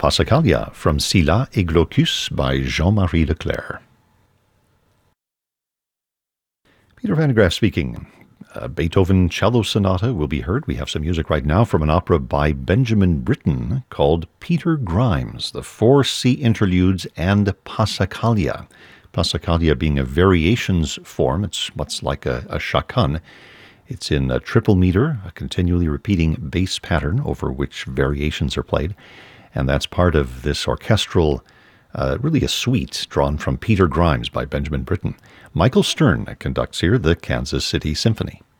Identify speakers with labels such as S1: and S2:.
S1: Passacaglia from Scylla et Glaucus by Jean-Marie Leclerc. Peter Van de Graaff speaking. A Beethoven cello sonata will be heard. We have some music right now from an opera by Benjamin Britten called Peter Grimes, the Four Sea Interludes and Passacaglia. Passacaglia being a variations form. It's what's like a chaconne. It's in a triple meter, a continually repeating bass pattern over which variations are played. And that's part of this orchestral, really a suite drawn from Peter Grimes by Benjamin Britten. Michael Stern conducts here the Kansas City Symphony.